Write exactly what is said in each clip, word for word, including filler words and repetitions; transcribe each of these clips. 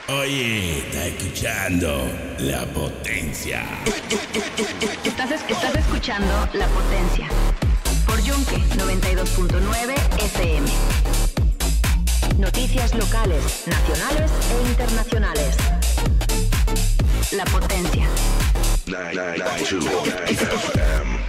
Oye, está escuchando La Potencia. Estás, es- estás escuchando La Potencia por Yunque noventa y dos punto nueve F M. Noticias locales, nacionales e internacionales. La Potencia. noventa y dos punto nueve F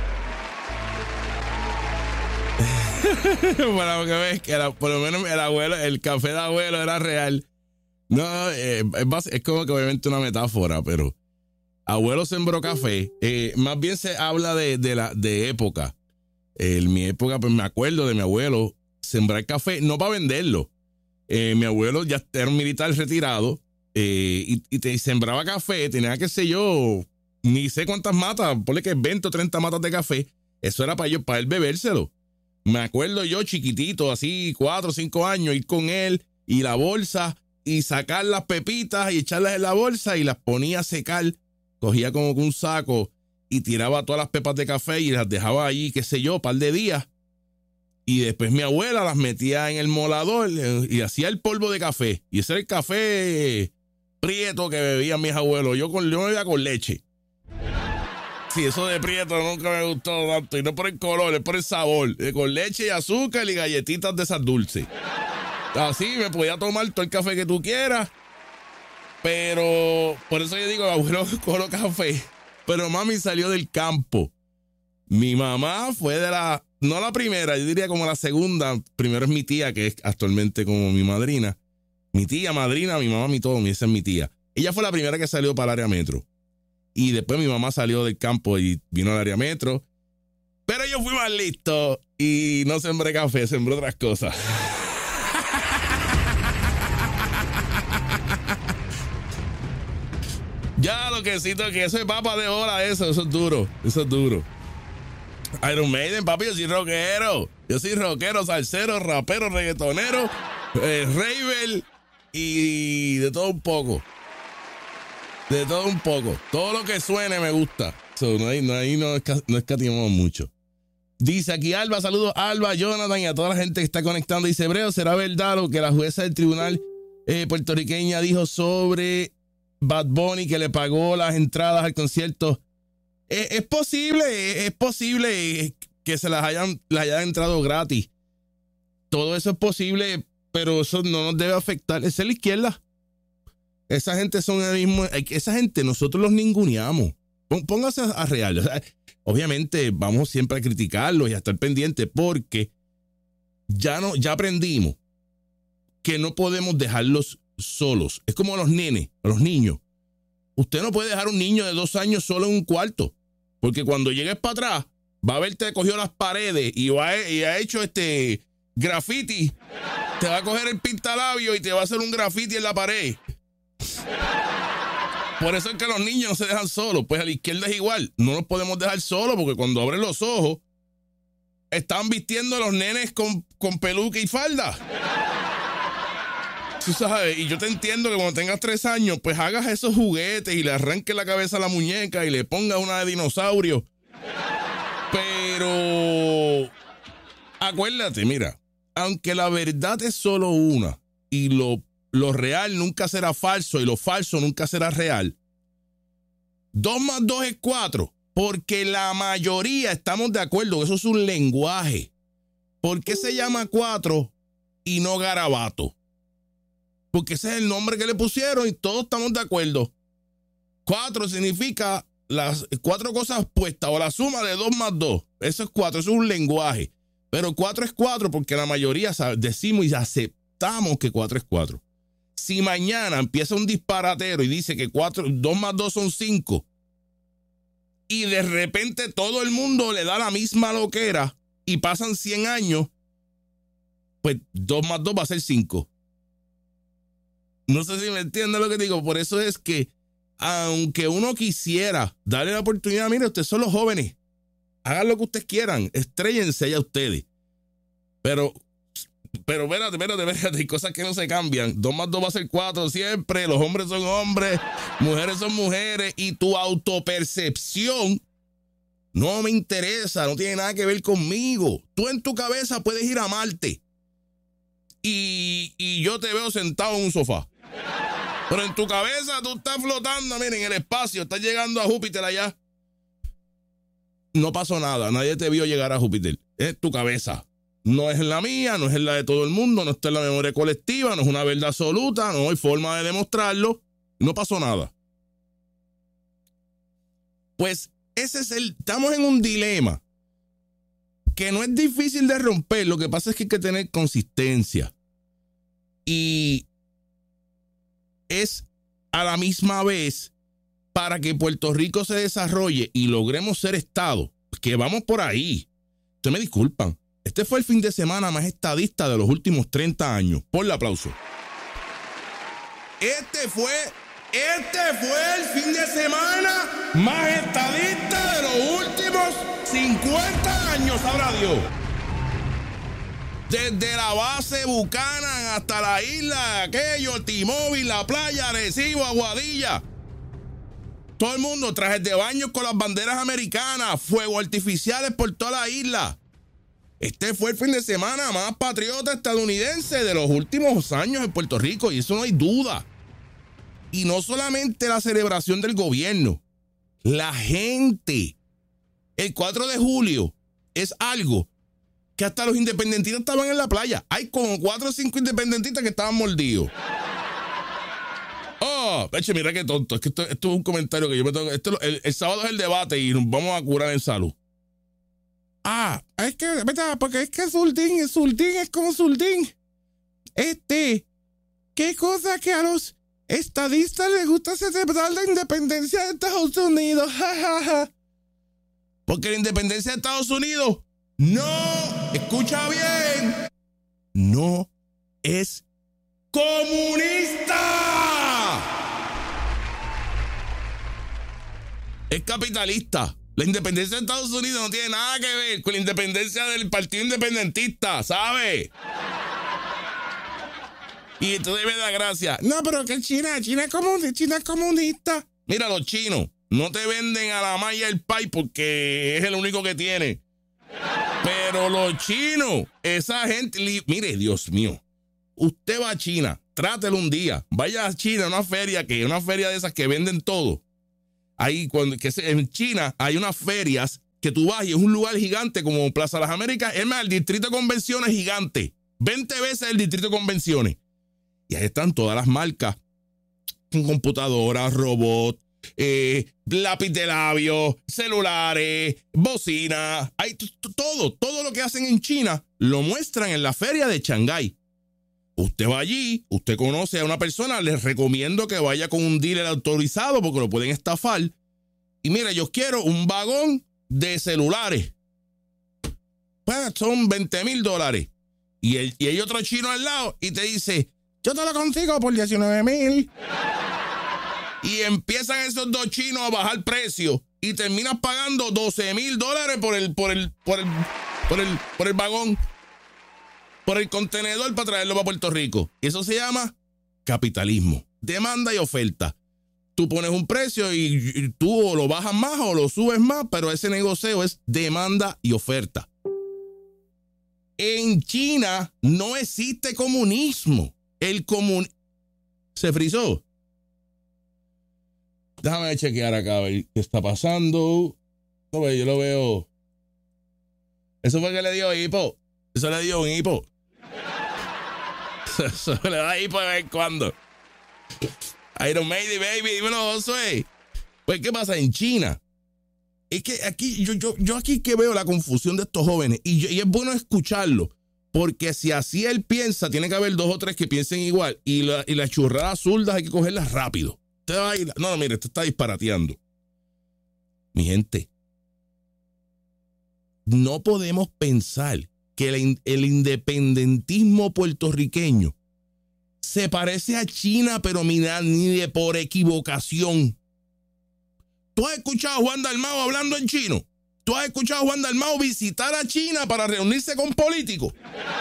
M. Bueno, que ves que era, por lo menos el abuelo, el café de abuelo era real. No, eh, es, bas- es como que obviamente una metáfora, pero abuelo sembró café. Eh, más bien se habla de, de, la, de época. En mi época, pues me acuerdo de mi abuelo sembrar café, no para venderlo. Eh, mi abuelo ya era un militar retirado eh, y, y te sembraba café, tenía, qué sé yo, ni sé cuántas matas, ponle que veinte o treinta matas de café. Eso era para yo, para él bebérselo. Me acuerdo yo chiquitito, así cuatro o cinco años, ir con él y la bolsa y sacar las pepitas y echarlas en la bolsa y las ponía a secar. Cogía como que un saco y tiraba todas las pepas de café y las dejaba ahí, qué sé yo, un par de días. Y después mi abuela las metía en el molador y hacía el polvo de café. Y ese era el café prieto que bebían mis abuelos. Yo, con, yo me bebía con leche. Sí, eso de prieto nunca me gustó tanto. Y no por el color, es por el sabor. Eh, Con leche y azúcar y galletitas de esas dulces. Así me podía tomar todo el café que tú quieras. Pero por eso yo digo, abuelo, colo café. Pero mami salió del campo. Mi mamá fue de la, no la primera, yo diría como la segunda. Primero es mi tía, que es actualmente como mi madrina. Mi tía, madrina, mi mamá, mi todo, esa es mi tía. Ella fue la primera que salió para el área metro. Y después mi mamá salió del campo y vino al área metro. Pero yo fui más listo y no sembré café, sembré otras cosas. Ya lo que siento es que eso es papa de hora, eso, eso es duro, eso es duro. Iron Maiden, papi, yo soy rockero. Yo soy rockero, salsero, rapero, reggaetonero, eh, raver y de todo un poco. De todo un poco. Todo lo que suene me gusta. So, no, hay, no, ahí no, esca- no escatimamos mucho. Dice aquí Alba, saludos a Alba, Jonathan y a toda la gente que está conectando. Dice, Hebreo, ¿será verdad lo que la jueza del tribunal eh, puertorriqueña dijo sobre Bad Bunny, que le pagó las entradas al concierto? Eh, es posible, es posible que se las hayan, las hayan entrado gratis. Todo eso es posible, pero eso no nos debe afectar. Esa es la izquierda. Esa gente son el mismo, esa gente nosotros los ninguneamos. Póngase a real. O sea, obviamente vamos siempre a criticarlos y a estar pendientes porque ya no, ya aprendimos que no podemos dejarlos solos. Es como a los nenes, a los niños. Usted no puede dejar a un niño de dos años solo en un cuarto, porque cuando llegues para atrás va a haberte cogido las paredes y, va a, y ha hecho este graffiti. Te va a coger el pintalabio y te va a hacer un graffiti en la pared. Por eso es que los niños no se dejan solos. Pues a la izquierda es igual. No los podemos dejar solos porque cuando abren los ojos están vistiendo a los nenes con, con peluca y falda. Tú sabes, y yo te entiendo que cuando tengas tres años, pues hagas esos juguetes y le arranques la cabeza a la muñeca y le pongas una de dinosaurio. Pero acuérdate, mira, aunque la verdad es solo una y lo Lo real nunca será falso y lo falso nunca será real. Dos más dos es cuatro, porque la mayoría estamos de acuerdo que eso es un lenguaje. ¿Por qué se llama cuatro y no garabato? Porque ese es el nombre que le pusieron y todos estamos de acuerdo. Cuatro significa las cuatro cosas puestas o la suma de dos más dos. Eso es cuatro, eso es un lenguaje. Pero cuatro es cuatro porque la mayoría decimos y aceptamos que cuatro es cuatro. Si mañana empieza un disparatero y dice que cuatro, dos más dos son cinco y de repente todo el mundo le da la misma loquera y pasan cien años, pues dos más dos va a ser cinco. No sé si me entienden lo que digo. Por eso es que aunque uno quisiera darle la oportunidad, mire, ustedes son los jóvenes, hagan lo que ustedes quieran, estréllense allá ustedes. Pero Pero espérate, espérate, espérate, hay cosas que no se cambian. Dos más dos va a ser cuatro siempre. Los hombres son hombres, mujeres son mujeres. Y tu autopercepción no me interesa, no tiene nada que ver conmigo. Tú en tu cabeza puedes ir a Marte. Y, y yo te veo sentado en un sofá. Pero en tu cabeza tú estás flotando, miren, en el espacio, estás llegando a Júpiter allá. No pasó nada, nadie te vio llegar a Júpiter. Es tu cabeza. No es en la mía, no es en la de todo el mundo, no está en la memoria colectiva, no es una verdad absoluta, no hay forma de demostrarlo. No pasó nada. Pues ese es el, estamos en un dilema que no es difícil de romper, lo que pasa es que hay que tener consistencia. Y es a la misma vez para que Puerto Rico se desarrolle y logremos ser Estado, que vamos por ahí. Ustedes me disculpan, este fue el fin de semana más estadista de los últimos treinta años. Ponle aplauso. Este fue, este fue el fin de semana más estadista de los últimos cincuenta años, sabrá Dios. Desde la base Buchanan hasta la isla, aquello, T-Mobile, la playa, Arecibo, Aguadilla. Todo el mundo, trajes de baño con las banderas americanas, fuegos artificiales por toda la isla. Este fue el fin de semana más patriota estadounidense de los últimos años en Puerto Rico, y eso no hay duda. Y no solamente la celebración del gobierno, la gente. El cuatro de julio es algo que hasta los independentistas estaban en la playa. Hay como cuatro o cinco independentistas que estaban mordidos. Oh, eche, mira qué tonto. Es que esto, esto es un comentario que yo me tengo. Esto, el, el sábado es el debate y nos vamos a curar en salud. Ah, es que, ¿verdad? Porque es que Zuldín, Zuldín es como Zuldín. Este, qué cosa que a los estadistas les gusta celebrar la independencia de Estados Unidos. Porque la independencia de Estados Unidos no, escucha bien, no es comunista. Es capitalista. La independencia de Estados Unidos no tiene nada que ver con la independencia del Partido Independentista, ¿sabe? Y entonces me da gracia. No, pero que China, China es comunista, China es comunista. Mira, los chinos no te venden a la malla el pay porque es el único que tiene. Pero los chinos, esa gente, mire, Dios mío, usted va a China, trátelo un día, vaya a China, una feria, que una feria de esas que venden todo. Ahí, cuando, que en China hay unas ferias que tú vas y es un lugar gigante como Plaza Las Américas. Es más, el distrito de convenciones es gigante. veinte veces el distrito de convenciones. Y ahí están todas las marcas. Computadoras, robots, eh, lápiz de labio, celulares, bocinas. Hay todo, todo lo que hacen en China lo muestran en la feria de Shanghái. Usted va allí, usted conoce a una persona, les recomiendo que vaya con un dealer autorizado porque lo pueden estafar. Y mira, yo quiero un vagón de celulares. Pues son veinte mil dólares. Y, el, y hay otro chino al lado y te dice, yo te lo consigo por diecinueve mil. Y empiezan esos dos chinos a bajar precio y terminas pagando doce mil dólares por el, por el, por el, por el, por el vagón. Por el contenedor para traerlo para Puerto Rico. Eso se llama capitalismo. Demanda y oferta. Tú pones un precio y, y tú o lo bajas más o lo subes más, pero ese negocio es demanda y oferta. En China no existe comunismo. El comun... ¿Se frizó? Déjame chequear acá a ver qué está pasando. No, yo lo veo. Eso fue que le dio hipo. Eso le dio un hipo. Eso le da hipo de vez en cuando. Iron Maiden, baby, dímelo, Josué. Pues, ¿qué pasa en China? Es que aquí, yo, yo, yo aquí que veo la confusión de estos jóvenes, y, yo, y es bueno escucharlo, porque si así él piensa, tiene que haber dos o tres que piensen igual, y, la, y las churradas zurdas hay que cogerlas rápido. Usted va a ir, no, no, mire, usted está disparateando. Mi gente, no podemos pensar que el, el independentismo puertorriqueño se parece a China, pero mira, ni de por equivocación. ¿Tú has escuchado a Juan Dalmau hablando en chino? ¿Tú has escuchado a Juan Dalmau visitar a China para reunirse con políticos?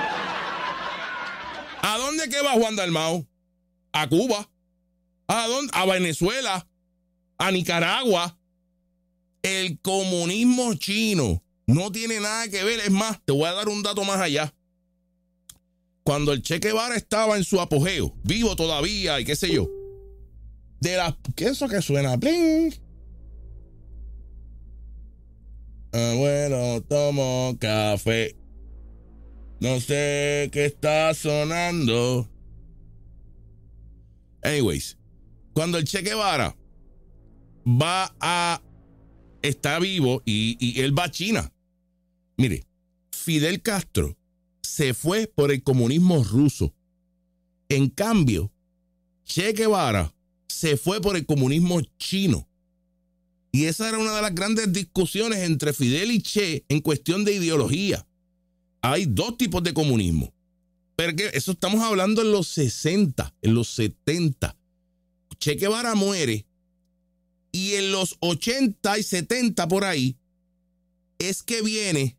¿A dónde que va Juan Dalmau? ¿A Cuba? ¿A dónde? ¿A Venezuela? ¿A Nicaragua? El comunismo chino no tiene nada que ver. Es más, te voy a dar un dato más allá. Cuando el Che Guevara estaba en su apogeo, vivo todavía y qué sé yo, de las... ¿Qué es eso que suena? ¡Bling! Ah, bueno, tomo café. No sé qué está sonando. Anyways, cuando el Che Guevara va a... está vivo y, y él va a China. Mire, Fidel Castro se fue por el comunismo ruso. En cambio, Che Guevara se fue por el comunismo chino. Y esa era una de las grandes discusiones entre Fidel y Che en cuestión de ideología. Hay dos tipos de comunismo. Pero que eso estamos hablando en los sesenta, en los setenta. Che Guevara muere y en los ochenta y setenta por ahí es que viene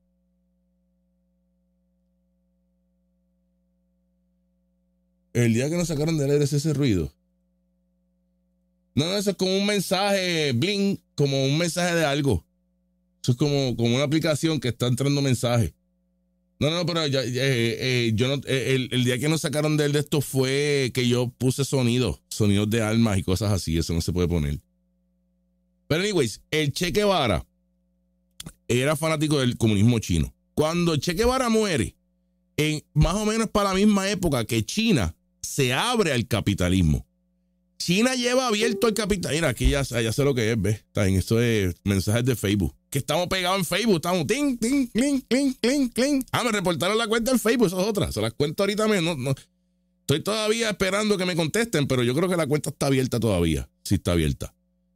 el día que nos sacaron del aire ese ruido. No, no, eso es como un mensaje, bling, como un mensaje de algo. Eso es como, como una aplicación que está entrando mensajes. No, no, pero ya, eh, eh, yo no, eh, el, el día que nos sacaron de él de esto fue que yo puse sonidos, sonidos de almas y cosas así, eso no se puede poner. Pero anyways, el Che Guevara era fanático del comunismo chino. Cuando Che Guevara muere, en más o menos para la misma época que China se abre al capitalismo. China lleva abierto el capital. Mira, aquí ya, ya sé lo que es, ¿ves? Está en esto de mensajes de Facebook. Que estamos pegados en Facebook. Estamos ting, ting, cling, cling, cling, cling. Ah, me reportaron la cuenta en Facebook. Eso es otra. Se las cuento ahorita mismo. No, no. Estoy todavía esperando que me contesten, pero yo creo que la cuenta está abierta todavía. Sí está abierta.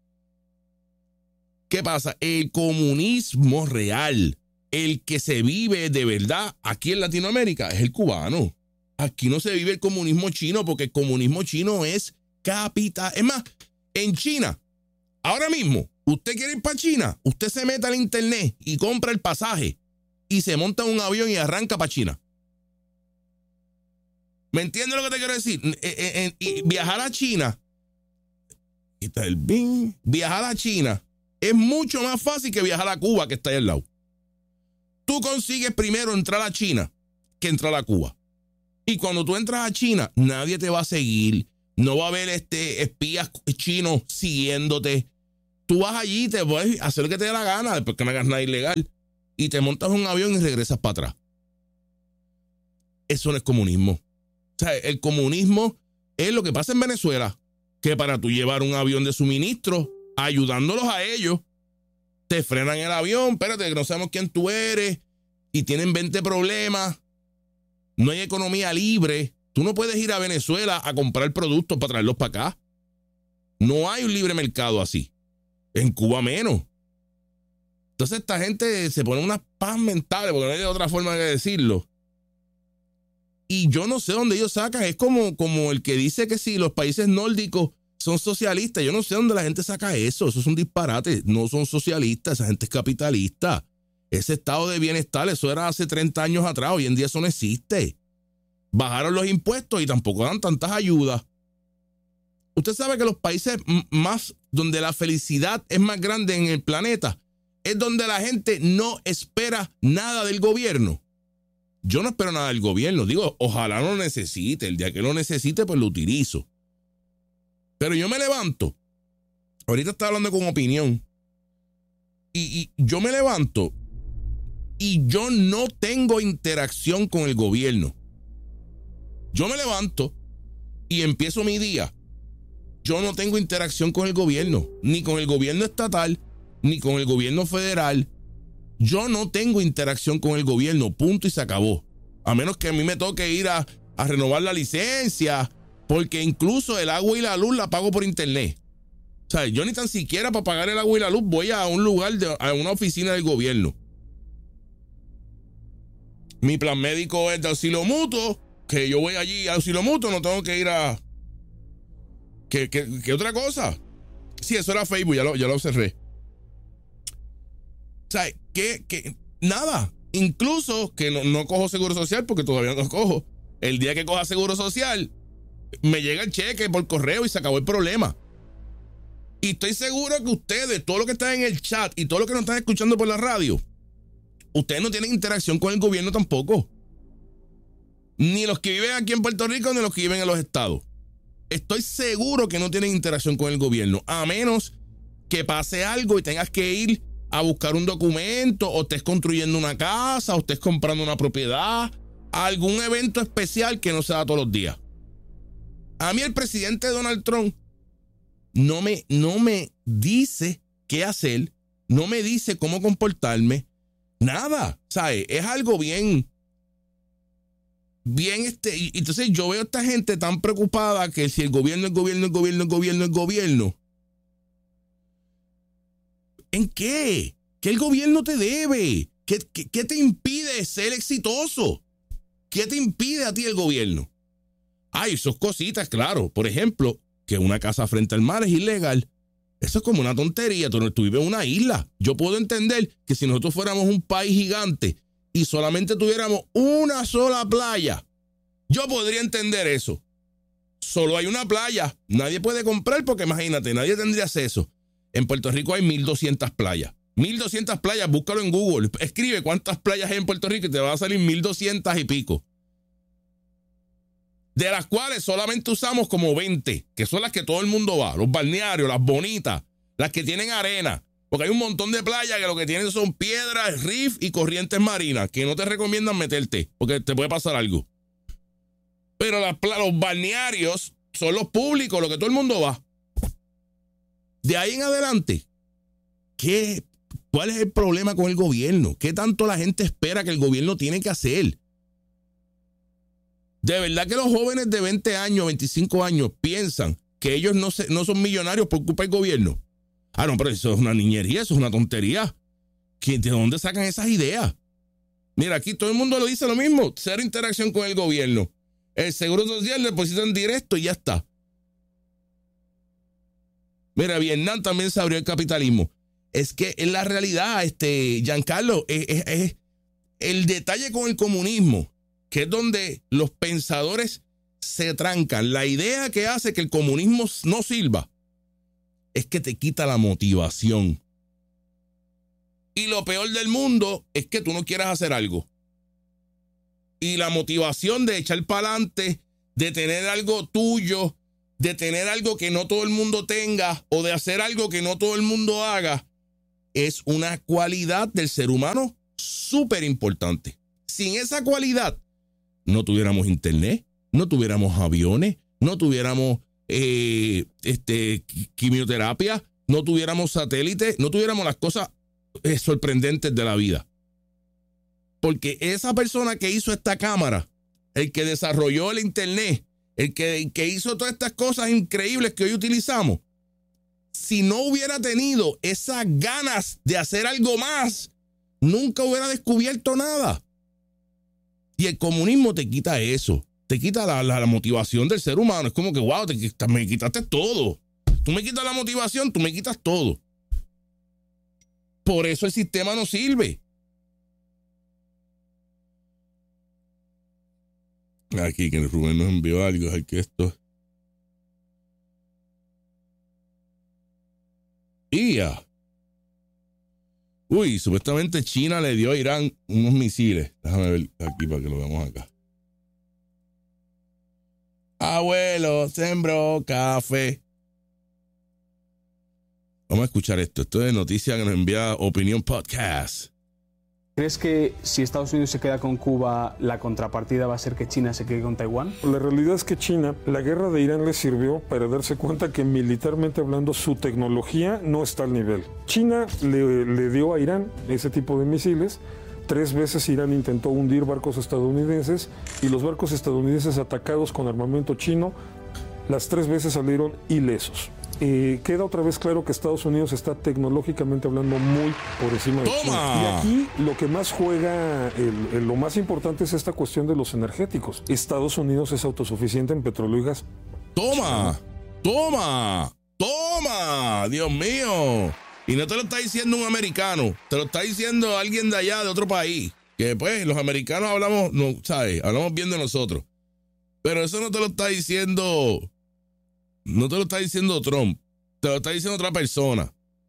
¿Qué pasa? El comunismo real, el que se vive de verdad aquí en Latinoamérica, es el cubano. Aquí no se vive el comunismo chino porque el comunismo chino es capital. Es más, en China, ahora mismo, usted quiere ir para China, usted se mete al internet y compra el pasaje y se monta en un avión y arranca para China. ¿Me entiendes lo que te quiero decir? Eh, eh, eh, y viajar a China, quita el bin, viajar a China es mucho más fácil que viajar a Cuba, que está ahí al lado. Tú consigues primero entrar a China que entrar a Cuba. Y cuando tú entras a China, nadie te va a seguir. No va a haber este, espías chinos siguiéndote. Tú vas allí y te puedes hacer lo que te dé la gana después que no hagas nada ilegal. Y te montas un avión y regresas para atrás. Eso no es comunismo. O sea, el comunismo es lo que pasa en Venezuela. Que para tú llevar un avión de suministro, ayudándolos a ellos, te frenan el avión. Espérate, que no sabemos quién tú eres. Y tienen veinte problemas. No hay economía libre. Tú no puedes ir a Venezuela a comprar productos para traerlos para acá. No hay un libre mercado así. En Cuba menos. Entonces esta gente se pone unas paz mentales, porque no hay otra forma de decirlo. Y yo no sé dónde ellos sacan. Es como, como el que dice que si los países nórdicos son socialistas. Yo no sé dónde la gente saca eso. Eso es un disparate. No son socialistas. Esa gente es capitalista. Ese estado de bienestar, eso era hace treinta años atrás. Hoy en día eso no existe. Bajaron los impuestos y tampoco dan tantas ayudas. Usted sabe que los países más donde la felicidad es más grande en el planeta es donde la gente no espera nada del gobierno. Yo no espero nada del gobierno. Digo, ojalá no lo necesite. El día que lo necesite, pues lo utilizo. Pero yo me levanto. Ahorita estaba hablando con opinión. Y, y yo me levanto y yo no tengo interacción con el gobierno. Yo me levanto y empiezo mi día. Yo no tengo interacción con el gobierno, ni con el gobierno estatal, ni con el gobierno federal. Yo no tengo interacción con el gobierno, punto y se acabó. A menos que a mí me toque ir a, a renovar la licencia, porque incluso el agua y la luz la pago por internet. O sea, yo ni tan siquiera para pagar el agua y la luz voy a un lugar, de, a una oficina del gobierno. Mi plan médico es de auxilio mutuo, que yo voy allí a auxilio mutuo, no tengo que ir a... ¿Qué, qué, qué otra cosa? Sí, eso era Facebook, ya lo, ya lo cerré. O sea, que, que nada. Incluso que no, no cojo seguro social porque todavía no cojo. El día que coja seguro social, me llega el cheque por correo y se acabó el problema. Y estoy seguro que ustedes, todo lo que está en el chat y todo lo que nos están escuchando por la radio, ustedes no tienen interacción con el gobierno tampoco. Ni los que viven aquí en Puerto Rico, ni los que viven en los estados. estoy seguro que no tienen interacción con el gobierno, a menos que pase algo y tengas que ir a buscar un documento, o estés construyendo una casa, o estés comprando una propiedad, algún evento especial que no se da todos los días. A mí el presidente Donald Trump no me, no me dice qué hacer, no me dice cómo comportarme, nada, ¿sabes? Es algo bien, bien este, y entonces yo veo a esta gente tan preocupada que si el gobierno, el gobierno, el gobierno, el gobierno, el gobierno, ¿en qué? ¿Qué el gobierno te debe? ¿Qué, qué, qué te impide ser exitoso? ¿Qué te impide a ti el gobierno? Hay sus cositas, claro. Por ejemplo, que una casa frente al mar es ilegal. Eso es como una tontería. Tú, tú vives en una isla. Yo puedo entender que si nosotros fuéramos un país gigante y solamente tuviéramos una sola playa, yo podría entender eso. Solo hay una playa. Nadie puede comprar porque imagínate, nadie tendría acceso. En Puerto Rico hay mil doscientas playas. mil doscientas playas, búscalo en Google. Escribe cuántas playas hay en Puerto Rico y te va a salir mil doscientas y pico. De las cuales solamente usamos como veinte, que son las que todo el mundo va. Los balnearios, las bonitas, las que tienen arena. Porque hay un montón de playas que lo que tienen son piedras, reef y corrientes marinas, que no te recomiendan meterte, porque te puede pasar algo. Pero las, los balnearios son los públicos, lo que todo el mundo va. De ahí en adelante, ¿qué, ¿cuál es el problema con el gobierno? ¿Qué tanto la gente espera que el gobierno tiene que hacer? De verdad que los jóvenes de veinte años, veinticinco años piensan que ellos no, se, no son millonarios por culpa del gobierno. Ah, no, pero eso es una niñería, eso es una tontería. ¿De dónde sacan esas ideas? Mira, aquí todo el mundo lo dice lo mismo. Cero interacción con el gobierno. El seguro social le depositan directo y ya está. Mira, Vietnam también se abrió el capitalismo. Es que en la realidad, este, Giancarlo, es, es, es el detalle con el comunismo, que es donde los pensadores se trancan. La idea que hace que el comunismo no sirva es que te quita la motivación. Y lo peor del mundo es que tú no quieras hacer algo. Y la motivación de echar para adelante, de tener algo tuyo, de tener algo que no todo el mundo tenga o de hacer algo que no todo el mundo haga, es una cualidad del ser humano súper importante. Sin esa cualidad, no tuviéramos internet, no tuviéramos aviones, no tuviéramos eh, este, quimioterapia, no tuviéramos satélites, no tuviéramos las cosas eh, sorprendentes de la vida. Porque esa persona que hizo esta cámara, el que desarrolló el internet, el que, el que hizo todas estas cosas increíbles que hoy utilizamos, si no hubiera tenido esas ganas de hacer algo más, nunca hubiera descubierto nada. Y el comunismo te quita eso, te quita la, la, la motivación del ser humano. Es como que, wow, te, me quitaste todo. Tú me quitas la motivación, tú me quitas todo. Por eso el sistema no sirve. Aquí que Rubén nos envió algo, hay que esto. ¡Ia! Uy, supuestamente China le dio a Irán unos misiles. Déjame ver aquí para que lo veamos acá. Abuelo sembró café. Vamos a escuchar esto. Esto es noticia que nos envía Opinión Podcast. ¿Crees que si Estados Unidos se queda con Cuba, la contrapartida va a ser que China se quede con Taiwán? La realidad es que China, la guerra de Irán le sirvió para darse cuenta que militarmente hablando su tecnología no está al nivel. China le, le dio a Irán ese tipo de misiles. Tres veces Irán intentó hundir barcos estadounidenses y los barcos estadounidenses atacados con armamento chino, las tres veces salieron ilesos. Eh, queda otra vez claro que Estados Unidos está tecnológicamente hablando muy por encima de China. Y aquí lo que más juega, el, el, lo más importante es esta cuestión de los energéticos. Estados Unidos es autosuficiente en petróleo y gas. ¡Toma! ¡Toma! ¡Toma! ¡Dios mío! Y no te lo está diciendo un americano, te lo está diciendo alguien de allá, de otro país. Que pues los americanos hablamos, no, ¿sabes? Hablamos bien de nosotros. Pero eso no te lo está diciendo... No te lo está diciendo Trump, te lo está diciendo otra persona.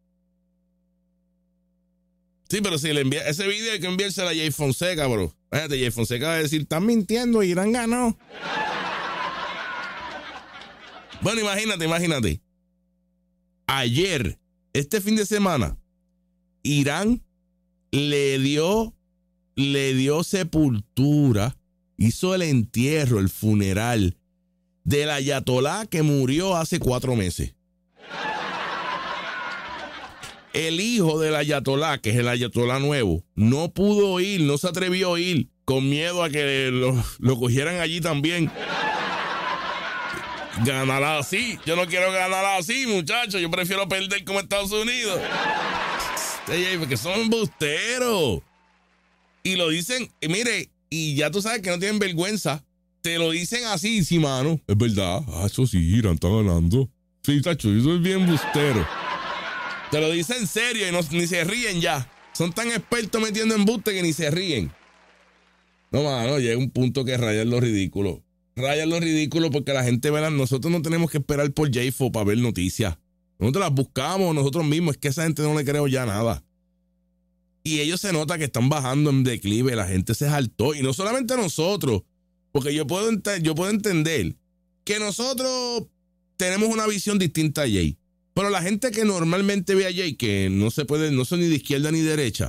Sí, pero si le envía ese video hay que enviárselo a Jay Fonseca, bro. Fíjate, Jay Fonseca va a decir, están mintiendo, Irán ganó. Bueno, imagínate, imagínate. Ayer, este fin de semana, Irán le dio, le dio sepultura, hizo el entierro, el funeral del ayatolá que murió hace cuatro meses. El hijo del ayatolá, que es el ayatolá nuevo, no pudo ir, no se atrevió a ir, con miedo a que lo, lo cogieran allí también. Ganará así. Yo no quiero ganar así, muchachos. Yo prefiero perder como Estados Unidos. Porque son embusteros. Y lo dicen, y mire, y ya tú sabes que no tienen vergüenza. Te lo dicen así, sí, mano. Es verdad. Ah, eso sí, Irán está ganando. Sí, tacho, yo soy bien embustero. Te lo dicen en serio y no, ni se ríen ya. Son tan expertos metiendo embuste que ni se ríen. No, mano, llega un punto que rayan lo ridículo. Rayan lo ridículo porque la gente, ¿verdad? Nosotros no tenemos que esperar por J F O para ver noticias. Nosotros las buscamos nosotros mismos. Es que a esa gente no le creo ya nada. Y ellos se nota que están bajando en declive. La gente se saltó. Y no solamente nosotros. Porque yo puedo, ent- yo puedo entender que nosotros tenemos una visión distinta a Jay. Pero la gente que normalmente ve a Jay, que no se puede, no son ni de izquierda ni derecha,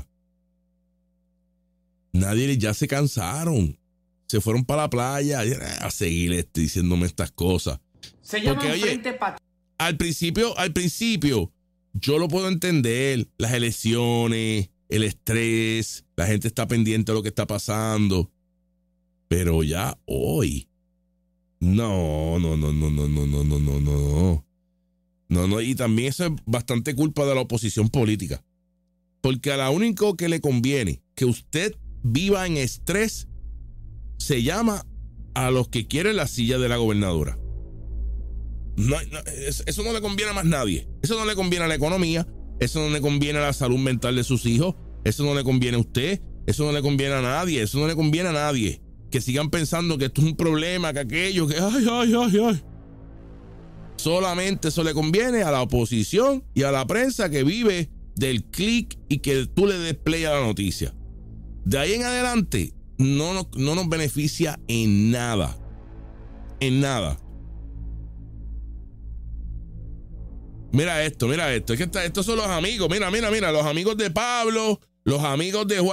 nadie, ya se cansaron. Se fueron para la playa a seguir este, diciéndome estas cosas. Se llama Porque, un oye, frente pat- al principio, al principio, yo lo puedo entender. Las elecciones, el estrés, la gente está pendiente de lo que está pasando. Pero ya hoy, no, no, no, no, no, no, no, no, no, no. No, no, y también eso es bastante culpa de la oposición política. Porque a la único que le conviene que usted viva en estrés se llama a los que quieren la silla de la gobernadora. No, no, eso no le conviene a más nadie. Eso no le conviene a la economía. Eso no le conviene a la salud mental de sus hijos. Eso no le conviene a usted. Eso no le conviene a nadie. Eso no le conviene a nadie. Que sigan pensando que esto es un problema, que aquello, que ay, ay, ay, ay. Solamente eso le conviene a la oposición y a la prensa que vive del clic y que tú le des play a la noticia. De ahí en adelante no nos, no nos beneficia en nada. En nada. Mira esto, mira esto. Es que está, estos son los amigos. Mira, mira, mira. Los amigos de Pablo, los amigos de Juan.